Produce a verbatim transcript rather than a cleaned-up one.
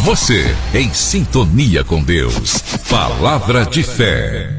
Você em sintonia com Deus. Palavra de fé.